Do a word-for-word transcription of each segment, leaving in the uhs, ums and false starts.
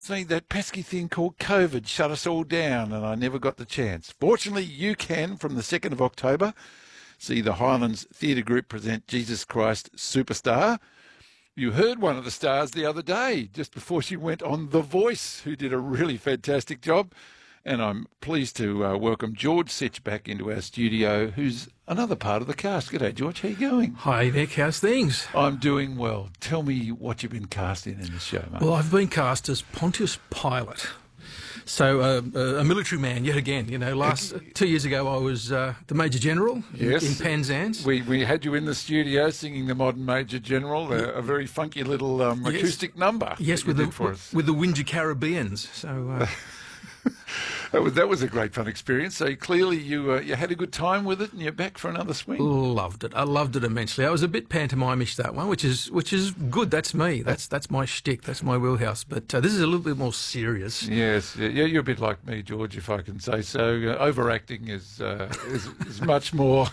See, that pesky thing called COVID shut us all down and I never got the chance. Fortunately, you can, from the second of October, see the Highlands Theatre Group present Jesus Christ Superstar. You heard one of the stars the other day, just before she went on The Voice, who did a really fantastic job. And I'm pleased to uh, welcome George Sitch back into our studio, who's another part of the cast. G'day, George. How you going? Hi, Nick. How's things? I'm doing well. Tell me what you've been cast in in this show, mate. Well, I've been cast as Pontius Pilate. So, uh, a military man, yet again. You know, last uh, two years ago I was uh, the Major General yes. in Penzance. We we had you in the studio singing the Modern Major General, a, a very funky little um, yes. acoustic number. Yes, with the, for us. with the Windsor Caribbeans. So... Uh, That was, that was a great fun experience. So clearly you uh, you had a good time with it, and you're back for another swing. Loved it. I loved it immensely. I was a bit pantomimish, that one, which is which is good. That's me. That's that's my shtick. That's my wheelhouse. But uh, this is a little bit more serious. Yes, yeah, you're a bit like me, George, if I can say so. Uh, overacting is, uh, is is much more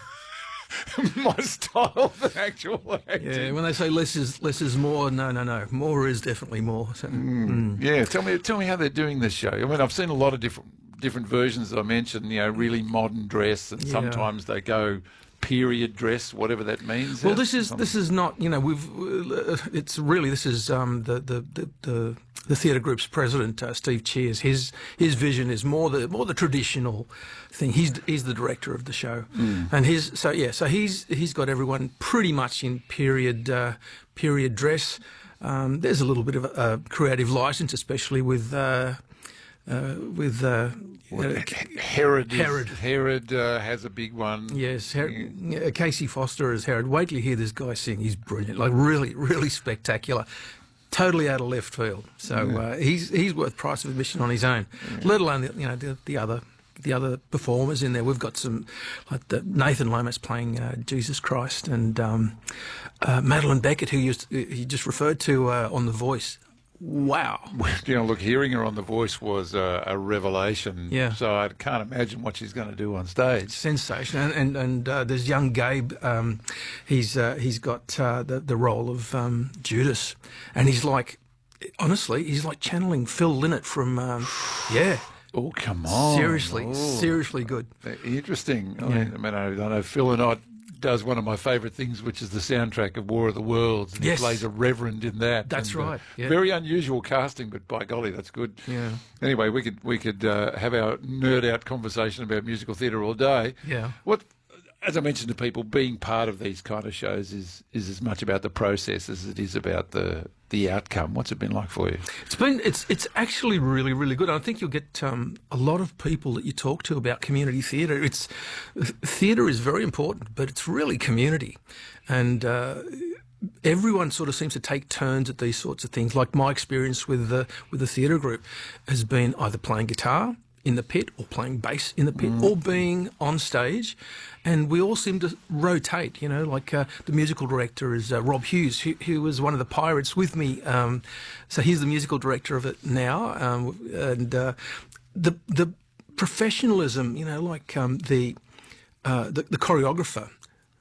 my style than actual acting. Yeah, when they say less is less is more, no, no, no. More is definitely more. So, mm. Mm. Yeah, tell me tell me how they're doing this show. I mean, I've seen a lot of different. different versions that I mentioned, you know, really modern dress, and yeah. sometimes they go period dress, whatever that means. Well, this is this is not, you know, we've uh, it's really this is um, the the the. the The theatre group's president, uh, Steve Cheers, his his vision is more the more the traditional thing. He's he's the director of the show, mm. and his so yeah, so he's he's got everyone pretty much in period uh, period dress. Um, there's a little bit of a, a creative license, especially with uh, uh, with uh, well, uh, Herod. Herod is, Herod uh, has a big one. Yes, Her yeah. Casey Foster as Herod. Wait till you hear this guy sing. He's brilliant, like really, really spectacular. Totally out of left field. So yeah. uh, he's he's worth price of admission on his own. Yeah. Let alone the, you know the, the other the other performers in there. We've got some like the Nathan Lomas playing uh, Jesus Christ, and um, uh, Madeline Beckett, who used he just referred to uh, on The Voice. Wow. You know, look, hearing her on The Voice was a, a revelation. Yeah. So I can't imagine what she's going to do on stage. Sensation. And and, and uh, there's young Gabe. Um, he's uh, he's got uh, the the role of um, Judas, and he's like, honestly, he's like channeling Phil Lynott from, um, yeah. Oh, come on. Seriously, oh. seriously good. Interesting. I, yeah. mean, I mean, I, I know Phil Lynott does one of my favourite things, which is the soundtrack of War of the Worlds, and yes. he plays a reverend in that. That's and, right. Uh, yeah. Very unusual casting, but by golly, that's good. Yeah. Anyway, we could we could uh, have our nerd out conversation about musical theatre all day. Yeah. What, as I mentioned to people, being part of these kind of shows is is as much about the process as it is about the the outcome. What's it been like for you? It's been it's it's actually really really good. I think you'll get um, a lot of people that you talk to about community theatre. It's theatre is very important, but it's really community, and uh, everyone sort of seems to take turns at these sorts of things. Like my experience with the with the theatre group has been either playing guitar in the pit or playing bass in the pit mm. or being on stage, and we all seem to rotate, you know, like uh, the musical director is uh, Rob Hughes, who, who was one of the Pirates with me, um, so he's the musical director of it now, um, and uh, the the professionalism, you know, like um, the, uh, the the choreographer,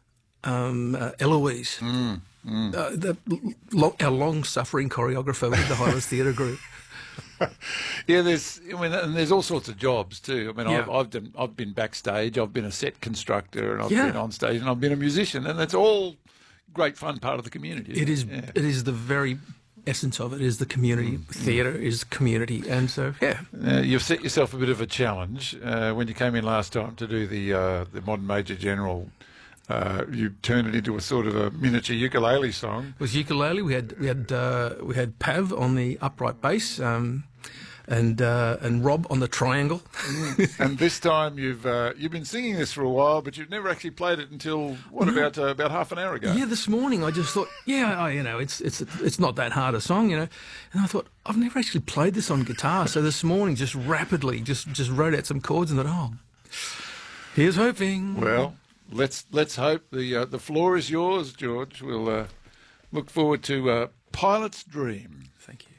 um, uh, Eloise, mm. Mm. Uh, the, lo our long-suffering choreographer with the Highlands Theatre Group. Yeah, there's I mean, and there's all sorts of jobs too. I mean, yeah. I've I've, done, I've been backstage, I've been a set constructor, and I've yeah. been on stage, and I've been a musician, and that's all great fun part of the community. It is. Yeah. It is the very essence of it. Is the community. Mm. Theatre is community, and so yeah. Uh, you've set yourself a bit of a challenge uh, when you came in last time to do the uh, the Modern Major General. Uh, you turned it into a sort of a miniature ukulele song. It was ukulele. We had we had uh, we had Pav on the upright bass, um, and uh, and Rob on the triangle. And this time you've uh, you've been singing this for a while, but you've never actually played it until what no. about uh, about half an hour ago? Yeah, this morning I just thought, yeah, I, you know, it's it's it's not that hard a song, you know, and I thought I've never actually played this on guitar, so this morning just rapidly just just wrote out some chords and thought, oh, here's hoping. Well. Let's let's hope the uh, the floor is yours, George. We'll uh, look forward to uh, Pilot's Dream. Thank you.